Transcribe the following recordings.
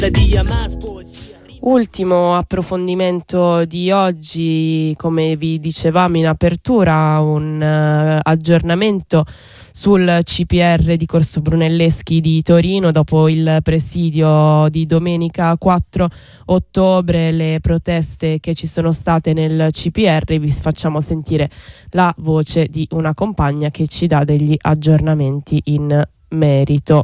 Ultimo approfondimento di oggi, come vi dicevamo in apertura, un aggiornamento sul CPR di Corso Brunelleschi di Torino dopo il presidio di domenica 4 ottobre, le proteste che ci sono state nel CPR. Vi facciamo sentire la voce di una compagna che ci dà degli aggiornamenti in merito.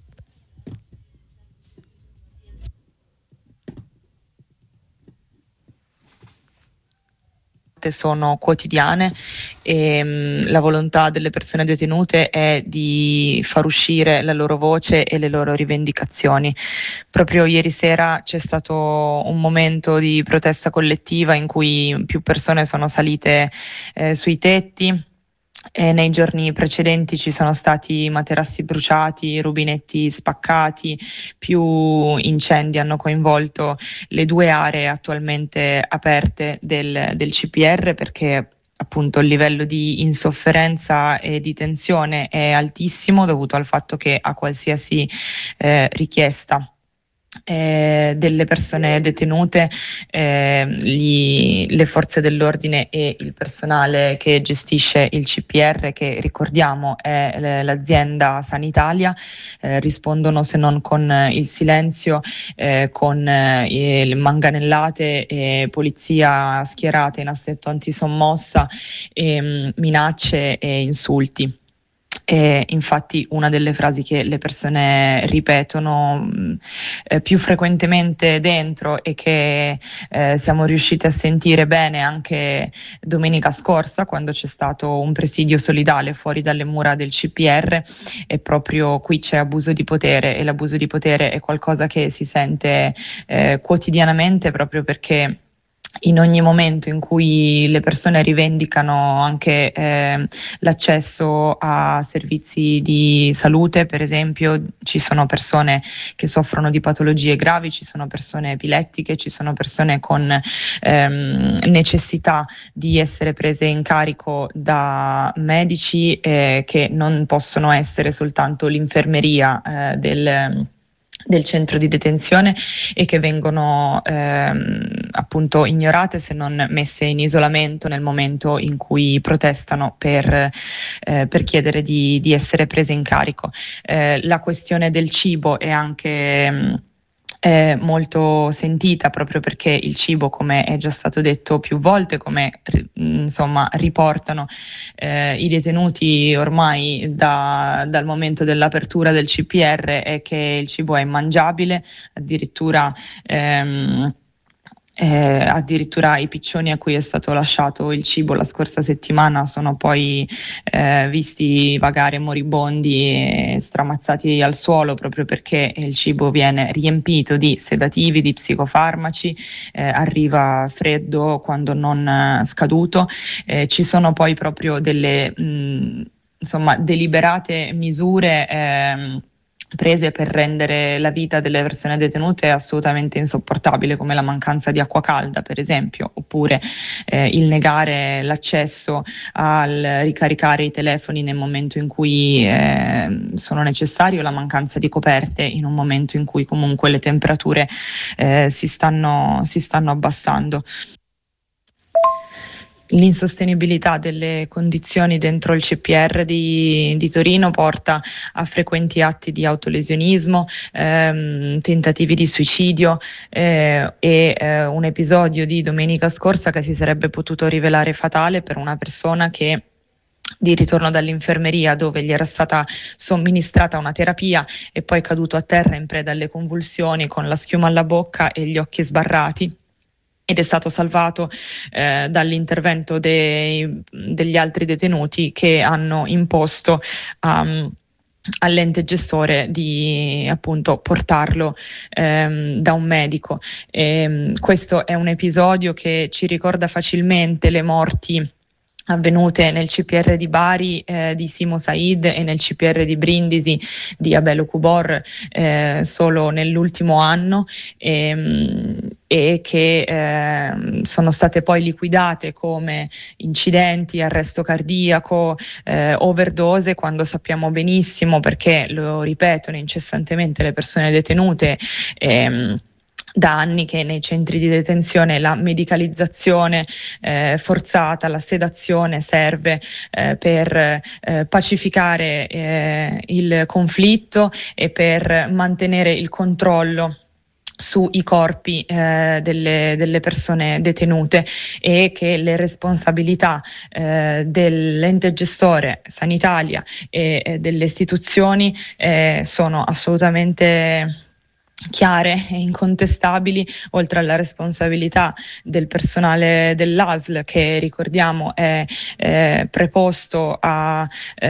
Sono quotidiane e la volontà delle persone detenute è di far uscire la loro voce e le loro rivendicazioni. Proprio ieri sera c'è stato un momento di protesta collettiva in cui più persone sono salite sui tetti. E nei giorni precedenti ci sono stati materassi bruciati, rubinetti spaccati, più incendi hanno coinvolto le due aree attualmente aperte del CPR, perché appunto il livello di insofferenza e di tensione è altissimo, dovuto al fatto che a qualsiasi richiesta delle persone detenute, le forze dell'ordine e il personale che gestisce il CPR, che ricordiamo è l'azienda Sanitalia, rispondono se non con il silenzio, con manganellate e polizia schierata in assetto antisommossa, minacce e insulti. E infatti una delle frasi che le persone ripetono più frequentemente dentro e che siamo riusciti a sentire bene anche domenica scorsa, quando c'è stato un presidio solidale fuori dalle mura del CPR, è proprio: qui c'è abuso di potere. E l'abuso di potere è qualcosa che si sente quotidianamente, proprio perché in ogni momento in cui le persone rivendicano anche l'accesso a servizi di salute, per esempio, ci sono persone che soffrono di patologie gravi, ci sono persone epilettiche, ci sono persone con necessità di essere prese in carico da medici che non possono essere soltanto l'infermeria del centro di detenzione, e che vengono appunto ignorate, se non messe in isolamento nel momento in cui protestano per chiedere di essere prese in carico. La questione del cibo è anche molto sentita, proprio perché il cibo, come è già stato detto più volte, come insomma riportano i detenuti ormai dal momento dell'apertura del CPR, è che il cibo è immangiabile, addirittura i piccioni a cui è stato lasciato il cibo la scorsa settimana sono poi visti vagare moribondi e stramazzati al suolo, proprio perché il cibo viene riempito di sedativi, di psicofarmaci, arriva freddo quando non scaduto. Ci sono poi proprio delle deliberate misure prese per rendere la vita delle persone detenute assolutamente insopportabile, come la mancanza di acqua calda, per esempio, oppure il negare l'accesso al ricaricare i telefoni nel momento in cui sono necessari, o la mancanza di coperte in un momento in cui comunque le temperature si stanno abbassando. L'insostenibilità delle condizioni dentro il CPR di Torino porta a frequenti atti di autolesionismo, tentativi di suicidio e un episodio di domenica scorsa che si sarebbe potuto rivelare fatale per una persona che, di ritorno dall'infermeria dove gli era stata somministrata una terapia, è poi caduto a terra in preda alle convulsioni, con la schiuma alla bocca e gli occhi sbarrati, ed è stato salvato dall'intervento degli altri detenuti, che hanno imposto all'ente gestore di appunto portarlo da un medico. Questo è un episodio che ci ricorda facilmente le morti avvenute nel CPR di Bari di Simo Said e nel CPR di Brindisi di Abel Okubor solo nell'ultimo anno. e che sono state poi liquidate come incidenti, arresto cardiaco, overdose, quando sappiamo benissimo, perché lo ripetono incessantemente le persone detenute, da anni, che nei centri di detenzione la medicalizzazione forzata, la sedazione serve per pacificare il conflitto e per mantenere il controllo sui corpi delle persone detenute, e che le responsabilità dell'ente gestore Sanitalia e delle istituzioni sono assolutamente chiare e incontestabili, oltre alla responsabilità del personale dell'ASL, che ricordiamo è preposto alla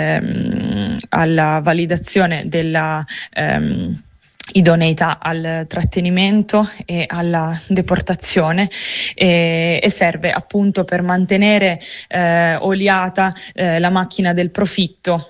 validazione della idoneità al trattenimento e alla deportazione, e serve appunto per mantenere oliata la macchina del profitto,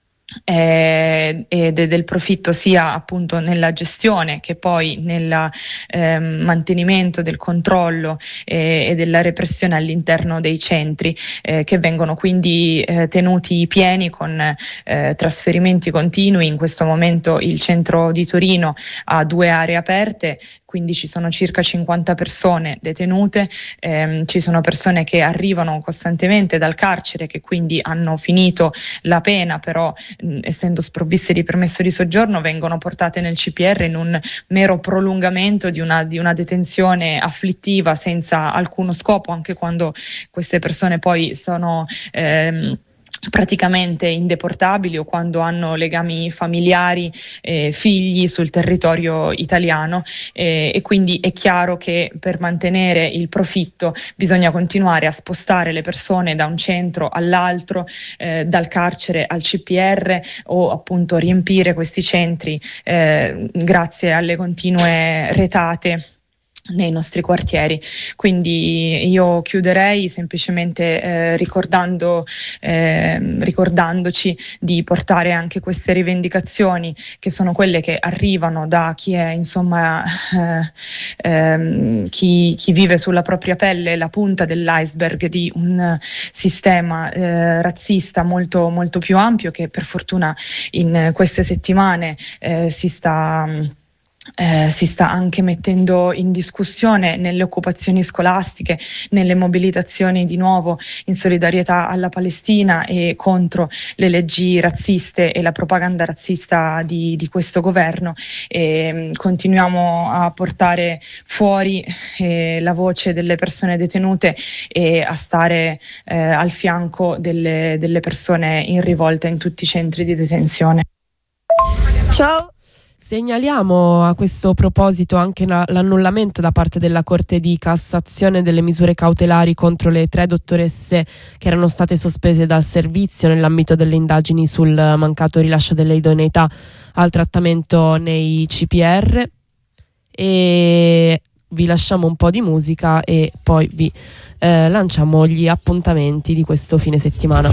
e del profitto, sia appunto nella gestione che poi nel mantenimento del controllo e della repressione all'interno dei centri, che vengono quindi tenuti pieni con trasferimenti continui. In questo momento il centro di Torino ha 2 aree aperte, quindi ci sono circa 50 persone detenute, ci sono persone che arrivano costantemente dal carcere, che quindi hanno finito la pena, però essendo sprovviste di permesso di soggiorno vengono portate nel CPR in un mero prolungamento di una detenzione afflittiva senza alcuno scopo, anche quando queste persone poi sono praticamente indeportabili, o quando hanno legami familiari, figli sul territorio italiano, e quindi è chiaro che per mantenere il profitto bisogna continuare a spostare le persone da un centro all'altro, dal carcere al CPR, o appunto riempire questi centri grazie alle continue retate nei nostri quartieri. Quindi io chiuderei semplicemente ricordandoci di portare anche queste rivendicazioni, che sono quelle che arrivano da chi è, insomma, chi vive sulla propria pelle la punta dell'iceberg di un sistema razzista molto, molto più ampio, che per fortuna in queste settimane si sta anche mettendo in discussione nelle occupazioni scolastiche, nelle mobilitazioni di nuovo in solidarietà alla Palestina e contro le leggi razziste e la propaganda razzista di questo governo. E continuiamo a portare fuori la voce delle persone detenute e a stare al fianco delle persone in rivolta in tutti i centri di detenzione. Ciao. Segnaliamo a questo proposito anche l'annullamento da parte della Corte di Cassazione delle misure cautelari contro le 3 dottoresse che erano state sospese dal servizio nell'ambito delle indagini sul mancato rilascio delle idoneità al trattamento nei CPR. E vi lasciamo un po' di musica e poi vi lanciamo gli appuntamenti di questo fine settimana.